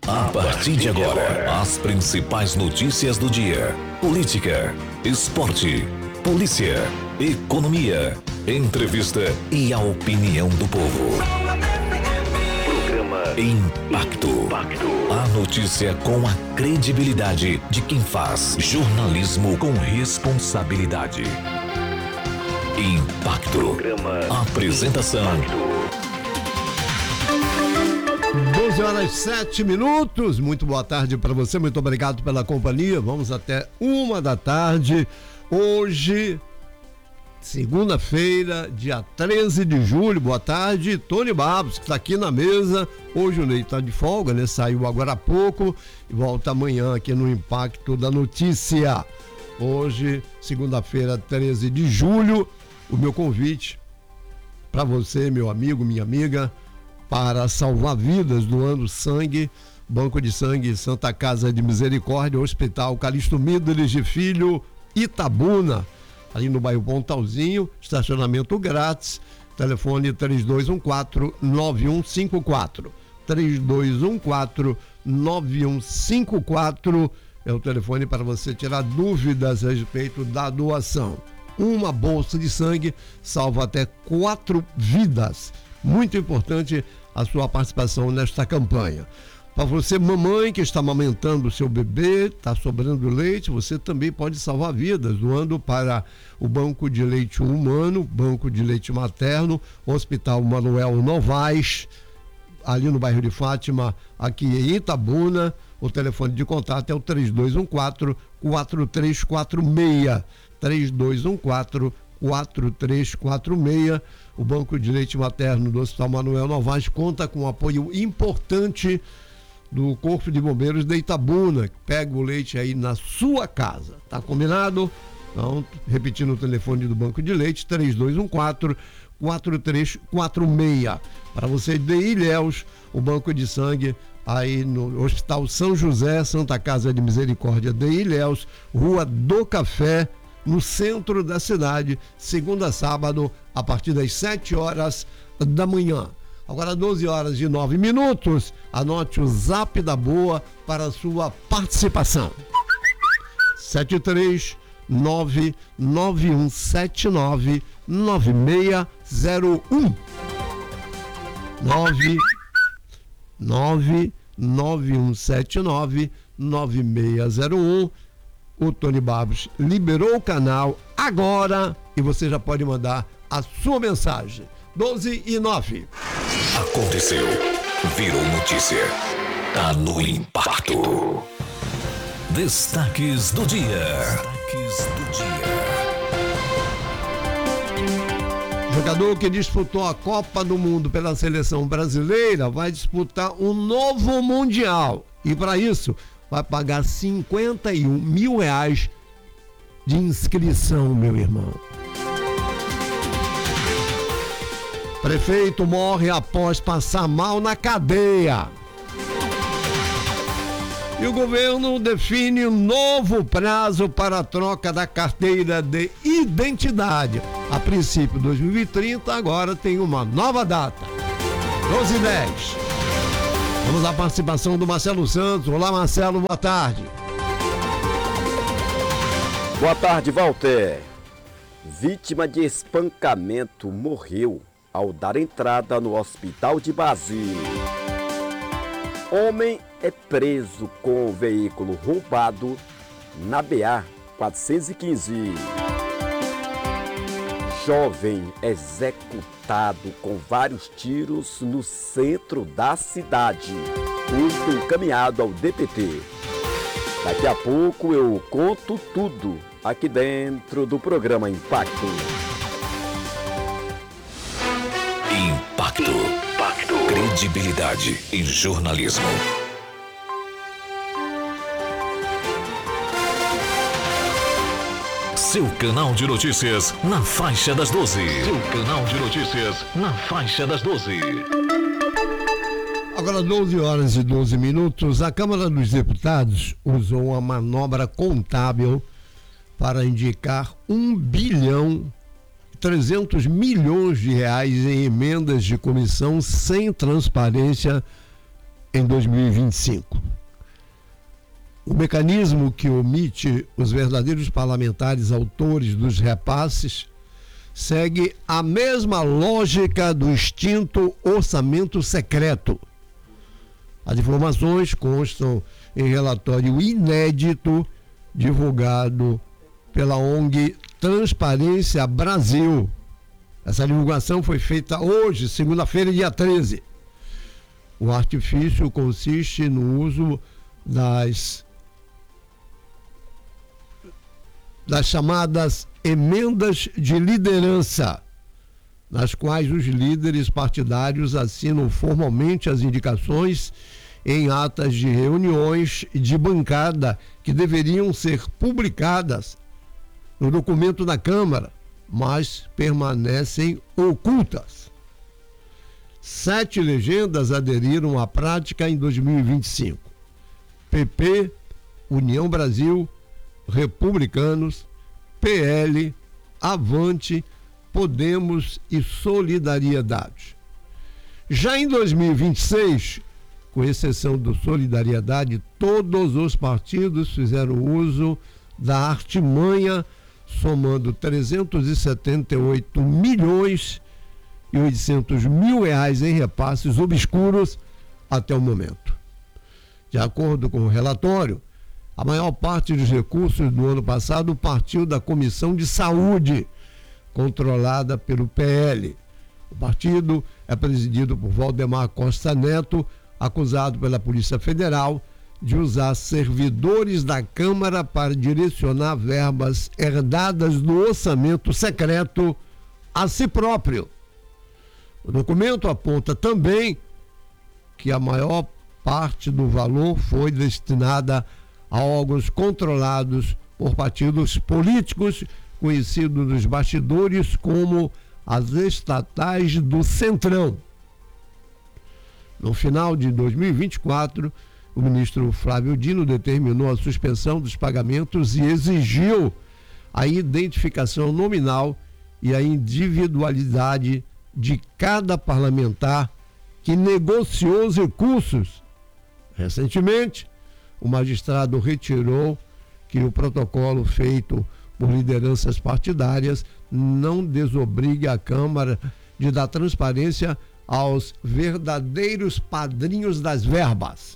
A partir de agora, as principais notícias do dia: política, esporte, polícia, economia, entrevista e a opinião do povo. Programa Impacto. A notícia com a credibilidade de quem faz jornalismo com responsabilidade. Impacto. Programa Apresentação. 12h07. Muito boa tarde para você, muito obrigado pela companhia. Vamos até 1h. Hoje, segunda-feira, dia 13 de julho. Boa tarde, Tony Babos, que está aqui na mesa. Hoje o Ney está de folga, né? Saiu agora há pouco e volta amanhã aqui no Impacto da Notícia. Hoje, segunda-feira, 13 de julho, o meu convite para você, meu amigo, minha amiga, para salvar vidas doando sangue, Banco de Sangue Santa Casa de Misericórdia, Hospital Calixto Mídeles de Filho, Itabuna, ali no bairro Pontalzinho, estacionamento grátis, telefone 3214-9154, 3214-9154 é o telefone para você tirar dúvidas a respeito da doação. Uma bolsa de sangue salva até 4 vidas. Muito importante a sua participação nesta campanha. Para você, mamãe que está amamentando o seu bebê, está sobrando leite, você também pode salvar vidas, doando para o Banco de Leite Humano, Banco de Leite Materno, Hospital Manuel Novaes, ali no bairro de Fátima, aqui em Itabuna. O telefone de contato é o 3214-4346, 3214-4346. O Banco de Leite Materno do Hospital Manuel Novaes conta com um apoio importante do Corpo de Bombeiros de Itabuna, que pega o leite aí na sua casa. Tá combinado? Então, repetindo o telefone do Banco de Leite, 3214-4346. Para você de Ilhéus, o Banco de Sangue aí no Hospital São José, Santa Casa de Misericórdia de Ilhéus, Rua do Café, no centro da cidade, segunda a sábado, a partir das 7h da manhã. Agora 12h09. Anote o Zap da Boa para a sua participação. 73991799601. 991799601. O Tony Babos liberou o canal agora e você já pode mandar a sua mensagem. 12h09. Aconteceu. Virou notícia. Tá no Impacto. Destaques do dia. Jogador que disputou a Copa do Mundo pela seleção brasileira vai disputar um novo Mundial. E para isso vai pagar R$51 mil de inscrição, meu irmão. Prefeito morre após passar mal na cadeia. E o governo define um novo prazo para a troca da carteira de identidade. A princípio, 2030, agora tem uma nova data. 12h10. Vamos à participação do Marcelo Santos. Olá, Marcelo, boa tarde. Boa tarde, Walter. Vítima de espancamento morreu ao dar entrada no hospital de Bazile. Homem é preso com o veículo roubado na BA 415. Jovem executado com vários tiros no centro da cidade. Foi encaminhado ao DPT. Daqui a pouco eu conto tudo aqui dentro do programa Impacto. Impacto. Credibilidade em jornalismo. Seu canal de notícias na faixa das 12. Agora 12h12. A Câmara dos Deputados usou uma manobra contábil para indicar 1,3 bilhão em emendas de comissão sem transparência em 2025. O mecanismo que omite os verdadeiros parlamentares autores dos repasses segue a mesma lógica do extinto orçamento secreto. As informações constam em relatório inédito divulgado pela ONG Transparência Brasil. Essa divulgação foi feita hoje, segunda-feira, dia 13. O artifício consiste no uso das chamadas emendas de liderança, nas quais os líderes partidários assinam formalmente as indicações em atas de reuniões de bancada que deveriam ser publicadas no documento da Câmara, mas permanecem ocultas. 7 legendas aderiram à prática em 2025. PP, União Brasil, Republicanos, PL, Avante, Podemos e Solidariedade. Já em 2026, com exceção do Solidariedade, todos os partidos fizeram uso da artimanha, somando 378 milhões e 800 mil reais em repasses obscuros até o momento. De acordo com o relatório, a maior parte dos recursos do ano passado partiu da Comissão de Saúde, controlada pelo PL. O partido é presidido por Valdemar Costa Neto, acusado pela Polícia Federal de usar servidores da Câmara para direcionar verbas herdadas do orçamento secreto a si próprio. O documento aponta também que a maior parte do valor foi destinada a órgãos controlados por partidos políticos, conhecidos nos bastidores como as estatais do Centrão. No final de 2024, o ministro Flávio Dino determinou a suspensão dos pagamentos e exigiu a identificação nominal e a individualidade de cada parlamentar que negociou os recursos. Recentemente, o magistrado retirou que o protocolo feito por lideranças partidárias não desobrigue a Câmara de dar transparência aos verdadeiros padrinhos das verbas.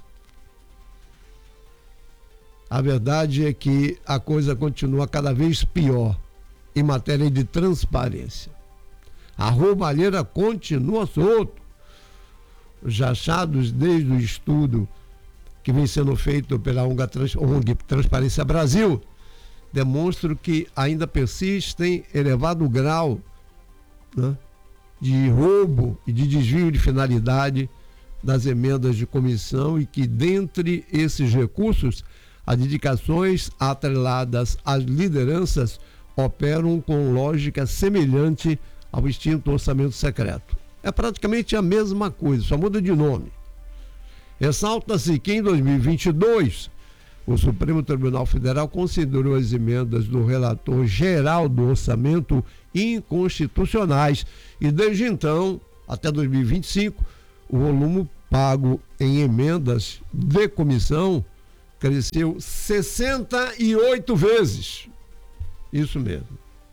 A verdade é que a coisa continua cada vez pior em matéria de transparência. A roubalheira continua solta. Os achados desde o estudo que vem sendo feito pela ONG Transparência Brasil demonstram que ainda persistem elevado grau, né, de roubo e de desvio de finalidade das emendas de comissão e que, dentre esses recursos, as indicações atreladas às lideranças operam com lógica semelhante ao extinto orçamento secreto. É praticamente a mesma coisa, só muda de nome. Ressalta-se que em 2022, o Supremo Tribunal Federal considerou as emendas do relator geral do orçamento inconstitucionais e desde então, até 2025, o volume pago em emendas de comissão cresceu 68 vezes. Isso mesmo.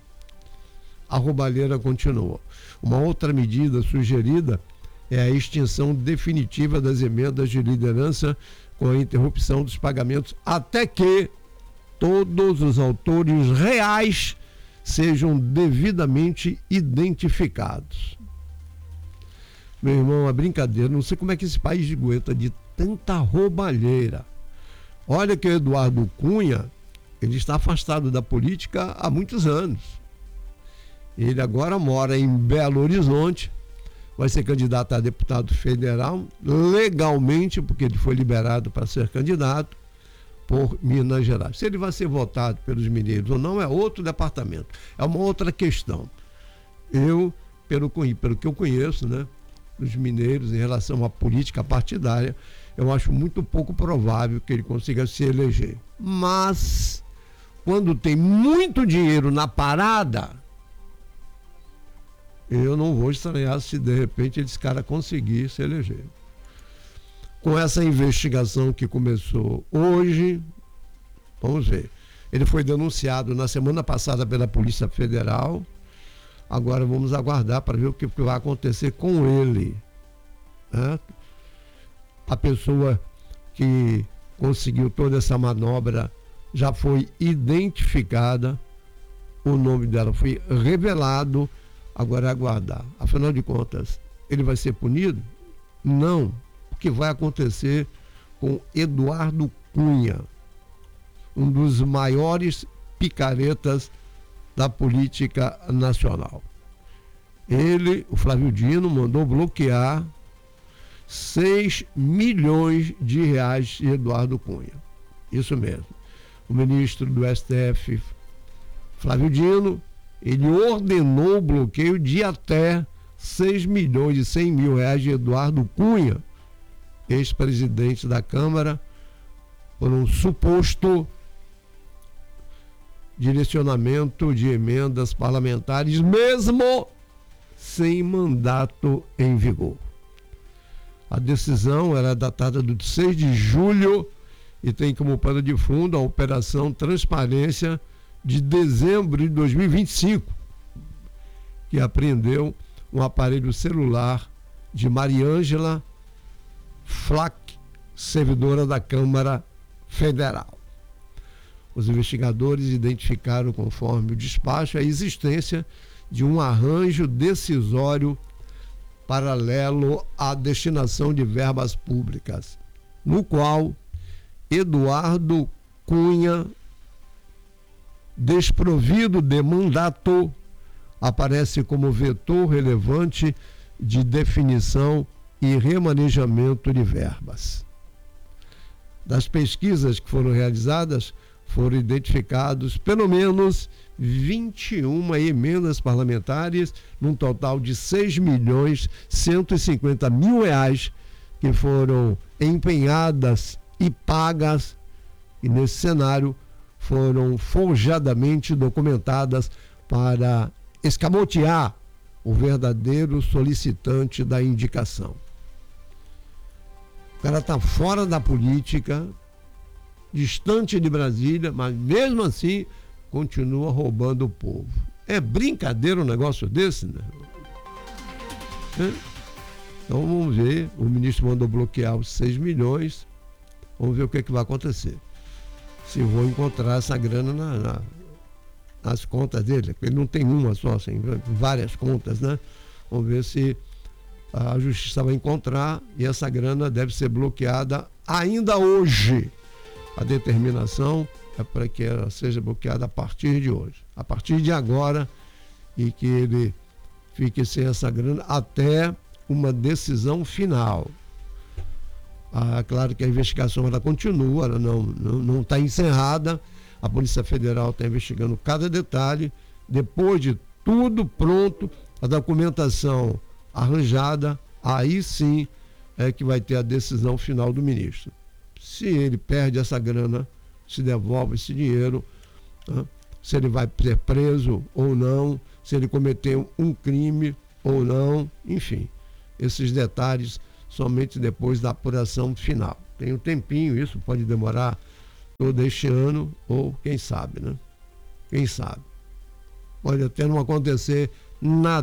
A roubalheira continua. Uma outra medida sugerida é a extinção definitiva das emendas de liderança com a interrupção dos pagamentos até que todos os autores reais sejam devidamente identificados. Meu irmão, é brincadeira, não sei como é que esse país aguenta de tanta roubalheira. Olha que o Eduardo Cunha, ele está afastado da política há muitos anos. Ele agora mora em Belo Horizonte, vai ser candidato a deputado federal, legalmente, porque ele foi liberado para ser candidato por Minas Gerais. Se ele vai ser votado pelos mineiros ou não, é outro departamento, é uma outra questão. Eu, pelo que eu conheço, né, dos mineiros em relação à política partidária, eu acho muito pouco provável que ele consiga se eleger. Mas, quando tem muito dinheiro na parada, eu não vou estranhar se de repente esse cara conseguir se eleger. com essa investigação que começou hoje, vamos ver. Ele foi denunciado na semana passada pela Polícia Federal. Agora vamos aguardar para ver o que vai acontecer com ele, né? A pessoa que conseguiu toda essa manobra já foi identificada, o nome dela foi revelado, agora é aguardar. Afinal de contas, ele vai ser punido? Não. O que vai acontecer com Eduardo Cunha, um dos maiores picaretas da política nacional. Ele, o Flávio Dino, mandou bloquear 6 milhões de reais de Eduardo Cunha. Isso mesmo. O ministro do STF, Flávio Dino, ele ordenou o bloqueio de até 6 milhões e 100 mil reais de Eduardo Cunha, ex-presidente da Câmara, por um suposto direcionamento de emendas parlamentares, mesmo sem mandato em vigor. A decisão era datada do 6 de julho e tem como pano de fundo a Operação Transparência de dezembro de 2025, que apreendeu um aparelho celular de Mariângela Flack, servidora da Câmara Federal. Os investigadores identificaram, conforme o despacho, a existência de um arranjo decisório paralelo à destinação de verbas públicas, no qual Eduardo Cunha, desprovido de mandato, aparece como vetor relevante de definição e remanejamento de verbas. Das pesquisas que foram realizadas, foram identificados pelo menos 21 emendas parlamentares, num total de 6.150.000 reais, que foram empenhadas e pagas, e nesse cenário foram forjadamente documentadas para escamotear o verdadeiro solicitante da indicação. O cara está fora da política, distante de Brasília, mas mesmo assim continua roubando o povo. É brincadeira um negócio desse, né? Então vamos ver, o ministro mandou bloquear os 6 milhões, vamos ver o que vai acontecer. Se vou encontrar essa grana nas contas dele, porque ele não tem uma só, assim, várias contas, né? Vamos ver se a justiça vai encontrar e essa grana deve ser bloqueada ainda hoje. A determinação é para que ela seja bloqueada a partir de hoje, a partir de agora, e que ele fique sem essa grana até uma decisão final. Claro que a investigação ela continua, ela não está encerrada. A Polícia Federal está investigando cada detalhe. Depois de tudo pronto, a documentação arranjada, aí sim é que vai ter a decisão final do ministro. Se ele perde essa grana, se devolve esse dinheiro, né? Se ele vai ser preso ou não, se ele cometeu um crime ou não, enfim, esses detalhes somente depois da apuração final. Tem um tempinho, isso pode demorar todo este ano, ou quem sabe, né? Quem sabe. Pode até não acontecer nada.